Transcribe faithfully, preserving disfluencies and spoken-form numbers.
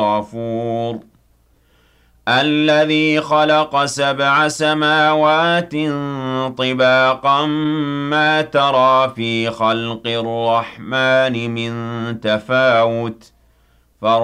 غفور الذي خلق سبع سماوات طباقا ما ترى في خلق الرحمن من تفاوت